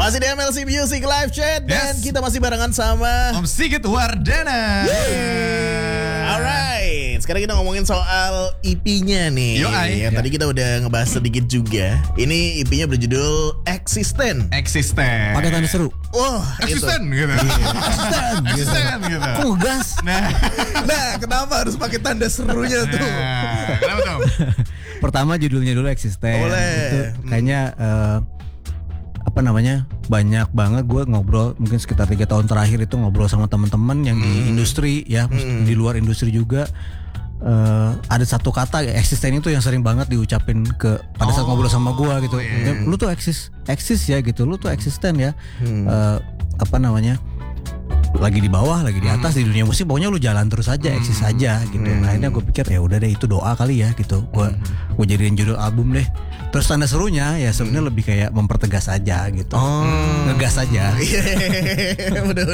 Masih di MLC Music Live Chat. Dan Yes. kita masih barengan sama Om Sigit Wardana. Alright, sekarang kita ngomongin soal EP-nya nih. Yoi. Yang tadi kita udah ngebahas sedikit juga. Ini EP-nya berjudul Eksisten. Eksisten. Pakai tanda seru. Wah, Eksisten itu. gitu. Eksisten gitu. Kok ngegas? Nah, kenapa harus pakai tanda serunya tuh? Nah, kenapa tuh? Pertama judulnya dulu Eksisten. Boleh. Itu kayaknya banyak banget gue ngobrol mungkin sekitar 3 tahun terakhir itu ngobrol sama teman-teman yang di industri ya, di luar industri juga. Ada satu kata ya, eksisten itu yang sering banget diucapin pada saat ngobrol sama gue gitu. Iya. Lu tuh eksis ya gitu, lu tuh eksisten ya. Lagi di bawah, lagi di atas di dunia musik, pokoknya lu jalan terus aja, eksis aja gitu. Akhirnya gue pikir ya udah deh, itu doa kali ya gitu. Gue jadiin judul album deh. Terus tanda serunya ya sebenarnya lebih kayak mempertegas aja gitu. Ngegas aja. Udah.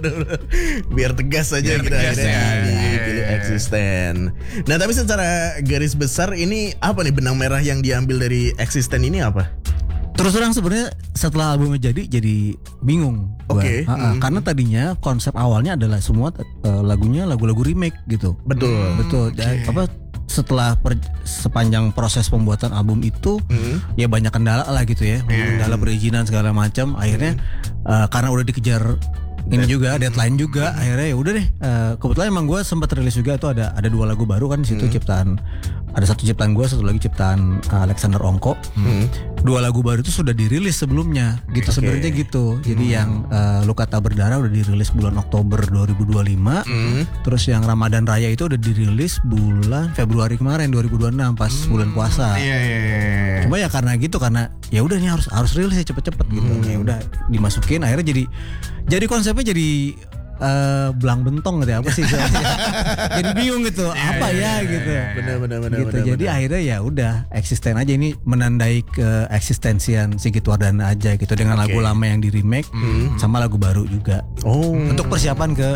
Biar tegas aja Biar kita tegas akhirnya ya. pilih Eksisten. Nah, tapi secara garis besar ini apa nih benang merah yang diambil dari Eksisten ini apa? Terus terang sebenarnya setelah albumnya jadi bingung gua. Oke. Karena tadinya konsep awalnya adalah semua lagunya lagu-lagu remake gitu. Betul. Dan setelah sepanjang proses pembuatan album itu ya banyak kendala lah gitu ya. Kendala perizinan segala macam. Akhirnya karena udah dikejar ini juga deadline juga, akhirnya ya udah deh. Kebetulan emang gue sempat rilis juga itu ada 2 lagu baru kan di situ ciptaan. Ada satu ciptaan gue, satu lagi ciptaan Alexander Ongko. 2 lagu baru itu sudah dirilis sebelumnya gitu. Sebenarnya gitu. Jadi yang Luka Tak Berdarah udah dirilis bulan Oktober 2025. Terus yang Ramadan Raya itu udah dirilis bulan Februari kemarin 2026 pas bulan puasa. Iya. Cuma ya karena ya udah nih harus rilis ya cepet-cepet gitu. Ya udah dimasukin, akhirnya jadi konsepnya jadi belang bentong gitu ya, apa sih jadi bingung gitu apa ya gitu. Benar. Gitu. Jadi akhirnya ya udah eksisten aja, ini menandai keeksistensian Sigit Wardana aja gitu dengan lagu lama yang di remake sama lagu baru juga. Untuk persiapan ke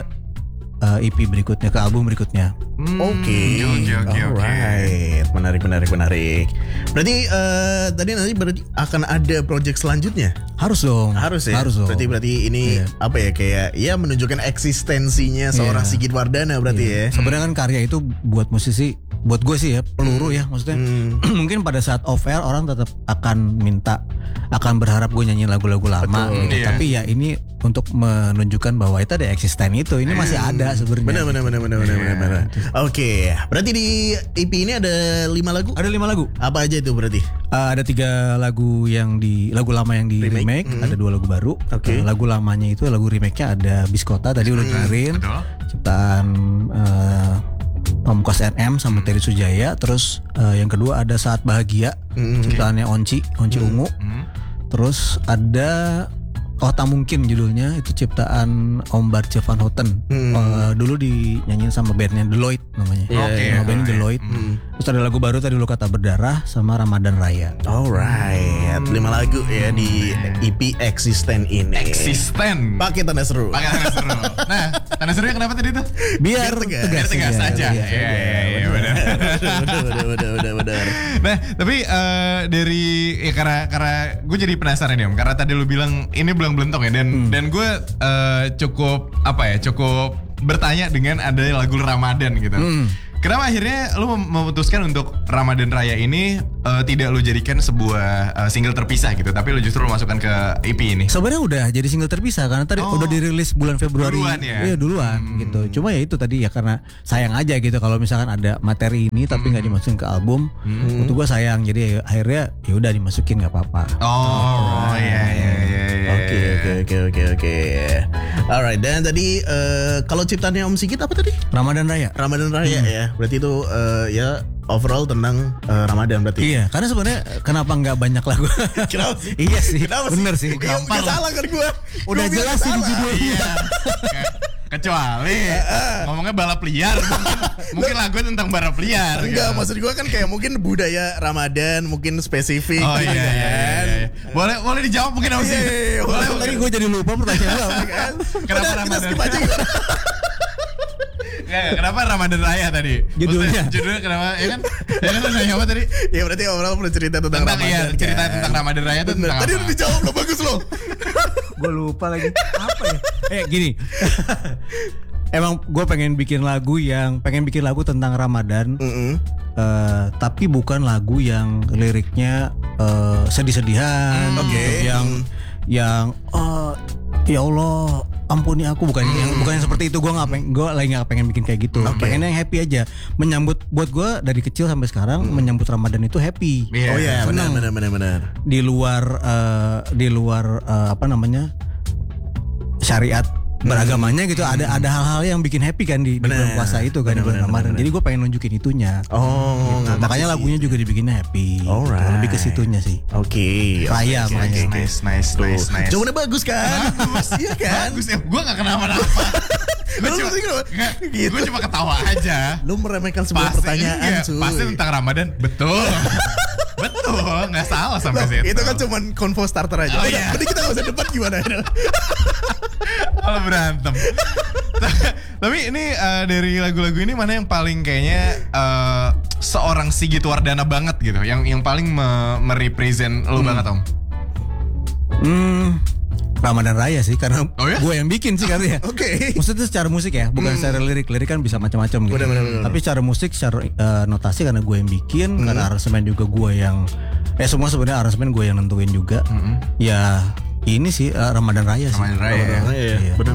EP berikutnya, ke album berikutnya. Oke. Alright. Menarik. Berarti nanti akan ada project selanjutnya? Harus dong. Harus ya. Berarti ini apa ya, kayak ya menunjukkan eksistensinya seorang Sigit Wardana berarti ya. Sebenarnya kan karya itu buat musisi, buat gue sih ya peluru ya, maksudnya mungkin pada saat off air orang tetap akan berharap gue nyanyi lagu-lagu lama gitu. Iya. Tapi ya ini untuk menunjukkan bahwa itu ada eksisten itu, ini masih ada sebenarnya. Benar. Oke, berarti di EP ini ada 5 lagu? Ada 5 lagu. Apa aja itu berarti? Ada 3 lagu lagu lama yang di remake, ada 2 lagu baru. Oke. Lagu lamanya itu, lagu remake-nya ada Biskota tadi udah dengerin. Betul. Ciptaan Pamungkas NM sama Terry Sujaya. Terus yang kedua ada Saat Bahagia, ciptaannya Onci Ungu. Terus ada Tak Mungkin judulnya, itu ciptaan Om Barce Van Houten. Dulu dinyanyiin sama bandnya Deloitte namanya. Nama bandnya Deloitte. Terus ada lagu baru tadi Luka Tak Berdarah sama Ramadan Raya. Alright, 5 lagu ya di EP Eksisten ini. Eksisten. Pakai tanda seru. Nah, tanda serunya kenapa tadi tuh? Biar Tegas aja. aja. Iya, benar. Benar. Nah, tapi dari ya karena gue jadi penasaran ya Om, karena tadi lu bilang ini belang belentong ya, dan gue cukup bertanya dengan ada lagu Ramadan gitu. Kenapa akhirnya lu memutuskan untuk Ramadan Raya ini tidak lu jadikan sebuah single terpisah gitu, tapi lu justru masukkan ke EP ini? Sebenarnya udah jadi single terpisah karena tadi udah dirilis bulan Februari. Duluan ya? Iya duluan gitu. Cuma ya itu tadi ya karena sayang aja gitu kalau misalkan ada materi ini tapi nggak dimasukin ke album. Untuk gue sayang, jadi akhirnya ya udah dimasukin, nggak apa-apa. Iya. Oke. Alright, dan tadi kalau ciptaannya Om Sigit apa tadi? Ramadan Raya. Ramadan Raya ya. Berarti itu ya overall tentang Ramadan berarti. Iya, karena sebenarnya kenapa nggak banyak lagu? Kenapa sih? Iya sih. Kenapa bener sih. Gak salah kan gue. Udah jelas sih di judulnya. Iya. Kecuali ngomongnya balap liar, mungkin lagu tentang balap liar. Enggak, maksud gue kan kayak mungkin budaya Ramadan mungkin spesifik. Oh gitu iya. Boleh dijawab mungkin apa sih? Boleh. Tadi gue jadi lupa pertanyaan lo. Kenapa Kita Ramadan? skip aja. Kenapa Ramadan Raya tadi? Judulnya. Judulnya kenapa? Ya kan lu nanya apa tadi? Ya berarti orang perlu cerita tentang Ramadan. Iya, cerita kan? tentang Ramadan Raya itu tentang Tadi apa? udah dijawab lo, bagus lo. Gue lupa lagi apa ya. Gini. Emang gue pengen bikin lagu tentang Ramadan. Tapi bukan lagu yang liriknya sedih-sedihan. Yang ya Allah ampuni aku, bukan yang seperti itu. Gue lagi nggak pengen bikin kayak gitu. Pengennya yang happy aja. Menyambut, buat gue dari kecil sampai sekarang menyambut Ramadan itu happy. Oh iya, benar. Di luar apa namanya, syariat beragamanya gitu, ada hal-hal yang bikin happy kan di bulan puasa itu kan, di bulan Ramadan. Jadi gue pengen nunjukin itunya. Gitu. Makanya lagunya juga dibikinnya happy. Gitu. Lebih ke situnya sih. Raya makanya. Nice. Jawabannya bagus kan? Iya kan? Bagus ya. Gue gak kenapa-napa. Gue cuma ketawa aja. Lu meremehkan sebuah pertanyaan, cuy. Pasti tentang Ramadan. Betul. Betul, nggak salah sampai situ. Itu kan cuma convo starter aja. Oh iya. Berarti kita nggak usah debat gimana? Kalau berantem. Tapi ini dari lagu-lagu ini mana yang paling kayaknya seorang Sigit Wardana banget gitu, yang paling merepresent lu banget, Om? Ramadan Raya sih, karena gue yang bikin sih karena ya. Maksudnya secara musik ya, bukan secara lirik kan bisa macam-macam gitu. Bener. Tapi secara musik, secara notasi karena gue yang bikin, karena aransemen juga gue yang semua sebenarnya aransemen gue yang nentuin juga. Ya ini sih Ramadan Raya sih. Ramadan Raya. Benar.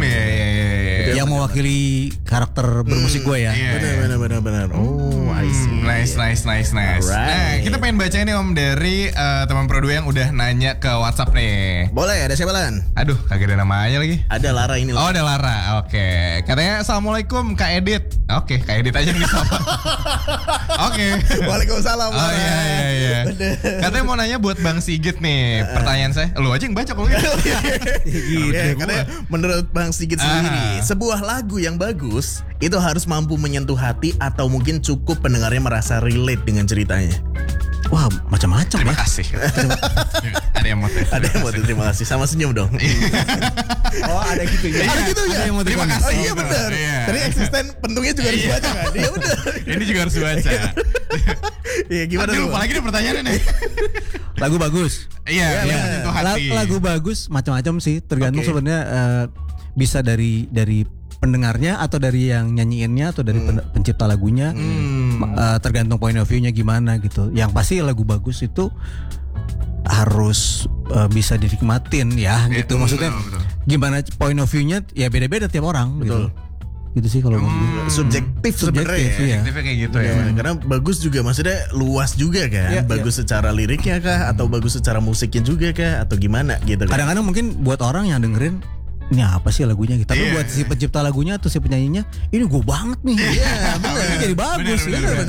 Yang mewakili karakter bermusik gue ya. Benar. Oh, I see. Nice. Alright. Nah, kita pengen baca ini Om dari teman Pro 2 yang udah nanya ke WhatsApp nih. Boleh, ada siapa Lan? Aduh, kagak ada namanya lagi. Ada Lara ini. Oh, ada Lara. Oke. Katanya Assalamualaikum Kak Edit. Oke, Kak Edit aja yang disapa. Oke. Waalaikumsalam. Oh iya. Katanya mau nanya buat Bang Sigit nih. Pertanyaan saya. Lu aja yang baca kalau gitu. Katanya menurut Bang Sigit sendiri, sebuah lagu yang bagus itu harus mampu menyentuh hati atau mungkin cukup pendengarnya merasa relate dengan ceritanya. Wah, macam-macam. Terima kasih. Ada yang mau terima kasih. Sama senyum dong. Oh, ada gitu ya. Ada gitu ya. Ada yang mau terima kasih. Oh iya benar. Tadi eksisten pentungnya juga harus baca kan. Iya benar. Ini juga harus baca. Iya gimana tuh? Lupa lagi nih pertanyaannya nih. Lagu bagus. Iya, menyentuh hati. Lagu bagus macam-macam sih, tergantung sebenarnya bisa dari pendengarnya atau dari yang nyanyiinnya atau dari pencipta lagunya. Tergantung point of view-nya gimana gitu. Yang pasti lagu bagus itu harus bisa dinikmatin ya gitu. Maksudnya gimana point of view-nya ya beda-beda tiap orang gitu. Gitu sih kalau subjektif sebenarnya ya. Subjektifnya kayak gitu ya. Karena bagus juga maksudnya luas juga kan. Bagus secara liriknya kah atau bagus secara musiknya juga kah atau gimana gitu kan. Kadang-kadang mungkin buat orang yang dengerin ini apa sih lagunya gitu. Tapi buat si pencipta lagunya atau si penyanyinya, ini gue banget nih. Iya, benar. Ini jadi bagus.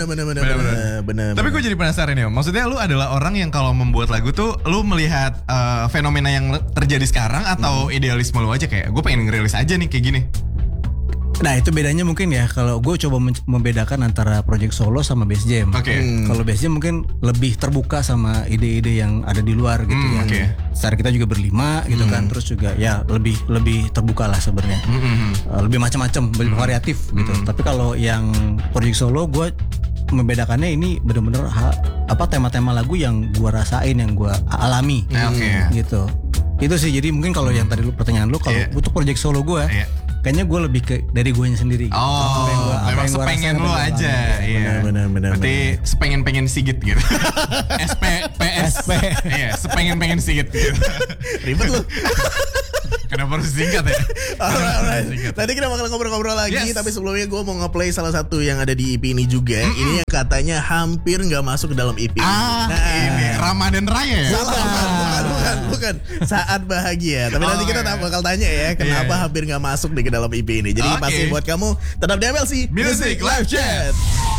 Benar. Tapi gue jadi penasaran ya. Maksudnya lu adalah orang yang kalau membuat lagu tuh lu melihat fenomena yang terjadi sekarang atau idealisme lu aja kayak gue pengen ngerilis aja nih kayak gini. Nah itu bedanya mungkin ya, kalau gue coba membedakan antara project solo sama Bass Jam. Kalau Bass Jam mungkin lebih terbuka sama ide-ide yang ada di luar gitu ya. Secara kita juga berlima gitu kan, terus juga ya lebih terbuka lah sebenarnya. Lebih macam-macam, lebih variatif gitu. Tapi kalau yang project solo gue membedakannya ini bener-bener tema-tema lagu yang gue rasain, yang gue alami gitu. Itu sih, jadi mungkin kalau yang tadi pertanyaan lu, kalau untuk project solo gue kayaknya gue lebih ke dari gue sendiri. Memang sepengen lu aja. Iya. Benar. Berarti sepengen Sigit gitu. SP. Iya, sepengen Sigit gitu. Ribet lu. Kenapa harus singkat ya? Alright. Nanti kita bakal ngobrol-ngobrol lagi. Tapi sebelumnya gue mau nge-play salah satu yang ada di EP ini juga. Ini yang katanya hampir gak masuk ke dalam EP. Ini Ramadan Raya ya? Salah, bukan. Saat Bahagia. Tapi nanti kita bakal tanya ya, kenapa hampir gak masuk di ke dalam EP ini. Jadi pasti buat kamu tetap di MLC Music Live Chat.